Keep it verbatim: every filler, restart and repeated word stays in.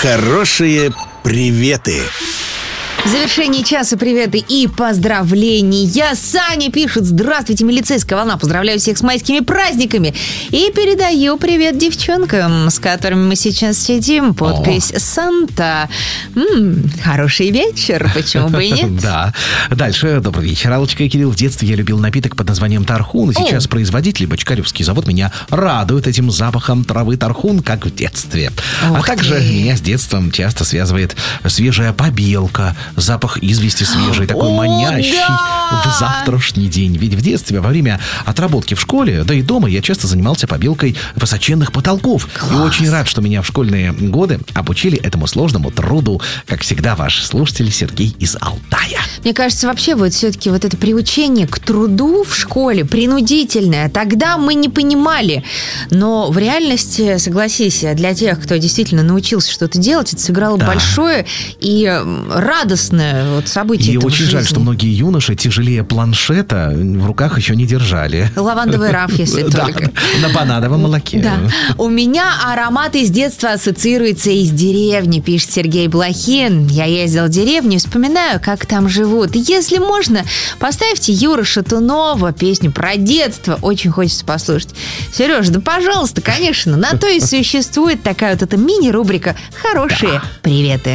Хорошие приветы. В завершении часа приветы и поздравления. Саня пишет: здравствуйте, милицейская волна. Поздравляю всех с майскими праздниками. И передаю привет девчонкам, с которыми мы сейчас сидим. Подпись: Санта. М-м, хороший вечер, почему бы и нет? Да. Дальше. Добрый вечер, Аллочка и Кирилл. В детстве я любил напиток под названием тархун. И сейчас производитель Бочкаревский завод меня радует этим запахом травы тархун, как в детстве. А также меня с детством часто связывает свежая побелка. Запах извести свежий, такой О, манящий да! в завтрашний день. Ведь в детстве, во время отработки в школе, да и дома, я часто занимался побелкой высоченных потолков. Класс. И очень рад, что меня в школьные годы обучили этому сложному труду. Как всегда, ваш слушатель Сергей из Алтая. Мне кажется, вообще вот все-таки вот это приучение к труду в школе принудительное. Тогда мы не понимали. Но в реальности, согласись, для тех, кто действительно научился что-то делать, это сыграло Да. большое и радостное вот событие. И этого очень в жаль, жизни. что многие юноши тяжелее планшета в руках еще не держали. Лавандовый раф, если Да, только. на банановом молоке. Да. У меня аромат из детства ассоциируется из деревни, пишет Сергей Блохин. Я ездил в деревню, вспоминаю, как там живут. Если можно, поставьте Юры Шатунова песню про детство. Очень хочется послушать. Сереж, да пожалуйста, конечно. На то и существует такая вот эта мини-рубрика «Хорошие приветы».